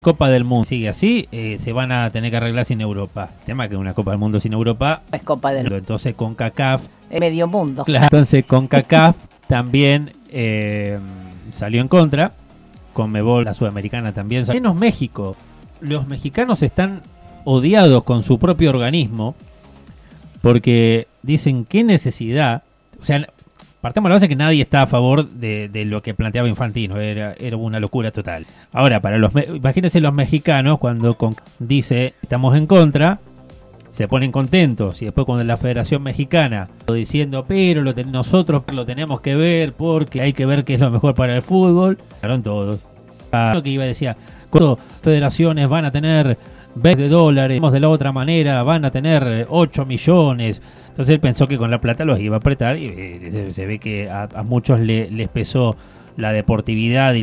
Copa del Mundo sigue así, se van a tener que arreglar sin Europa. El tema es que una Copa del Mundo sin Europa es Copa del Mundo. Entonces CONCACAF, medio mundo. Claro, entonces CONCACAF también salió en contra. CONMEBOL, la sudamericana también salió. Menos México. Los mexicanos están odiados con su propio organismo porque dicen qué necesidad. O sea, partamos de la base que nadie está a favor de lo que planteaba Infantino, era una locura total. Ahora, para imagínense los mexicanos cuando dice estamos en contra, se ponen contentos, y después cuando la Federación Mexicana diciendo pero nosotros lo tenemos que ver porque hay que ver qué es lo mejor para el fútbol, claro, todos. Lo que iba a decir, ¿cuántas federaciones van a tener $20? De la otra manera van a tener 8 millones. Entonces él pensó que con la plata los iba a apretar y se ve que a muchos les pesó la deportividad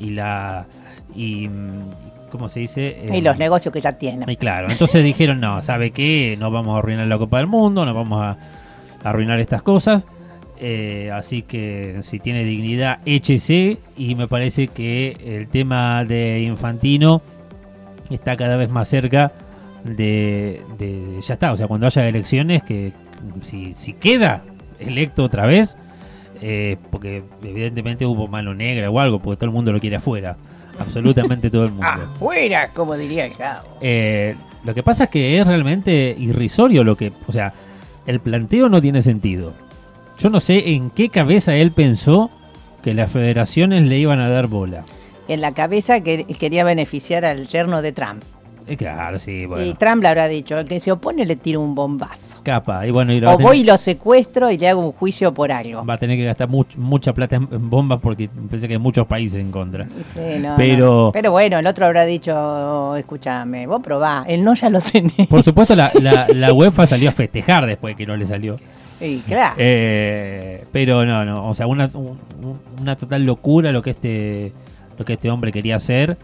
y ¿cómo se dice? Y los negocios que ya tienen. Y claro, entonces dijeron, no, ¿sabe qué? No vamos a arruinar la Copa del Mundo, no vamos a arruinar estas cosas. Así que si tiene dignidad, échese. Y me parece que el tema de Infantino está cada vez más cerca de ya está, o sea, cuando haya elecciones, que si queda electo otra vez, porque evidentemente hubo mano negra o algo, porque todo el mundo lo quiere afuera, absolutamente todo el mundo. Afuera, como diría el Chavo. Lo que pasa es que es realmente irrisorio o sea, el planteo no tiene sentido. Yo no sé en qué cabeza él pensó que las federaciones le iban a dar bola. En la cabeza que quería beneficiar al yerno de Trump. Claro, sí, bueno. Y Trump le habrá dicho, el que se opone le tira un bombazo. Capa, y bueno, o voy y lo secuestro y le hago un juicio por algo. Va a tener que gastar mucha plata en bombas porque pensé que hay muchos países en contra. Sí, pero bueno, el otro habrá dicho, escúchame, vos probá, el no ya lo tenés. Por supuesto, la UEFA salió a festejar después que no le salió. Sí, claro. Pero no, o sea, una total locura lo que este hombre quería hacer.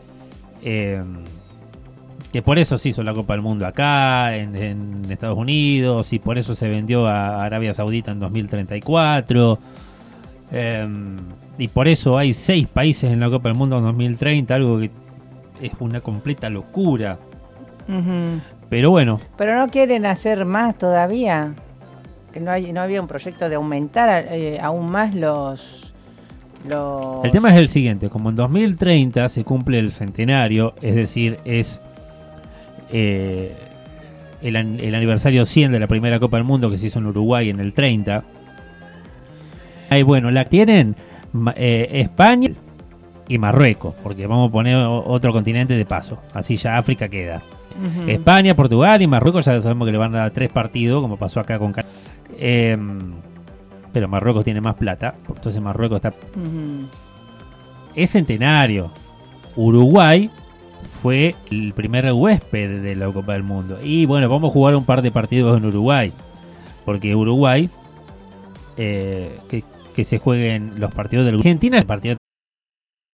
Que por eso se hizo la Copa del Mundo acá, en Estados Unidos, y por eso se vendió a Arabia Saudita en 2034. Y por eso hay 6 países en la Copa del Mundo en 2030, algo que es una completa locura. Uh-huh. Pero bueno. Pero no quieren hacer más todavía. Que no había un proyecto de aumentar aún más los... El tema es el siguiente, como en 2030 se cumple el centenario, es decir, es el aniversario 100 de la primera Copa del Mundo que se hizo en Uruguay en el 30. Ahí bueno, la tienen España y Marruecos, porque vamos a poner otro continente de paso, así ya África queda. Uh-huh. España, Portugal y Marruecos ya sabemos que le van a dar 3 partidos, como pasó acá con pero Marruecos tiene más plata, entonces Marruecos está... Uh-huh. Es centenario. Uruguay fue el primer huésped de la Copa del Mundo. Y bueno, vamos a jugar un par de partidos en Uruguay. Porque Uruguay, que se jueguen los partidos del Argentina, el partido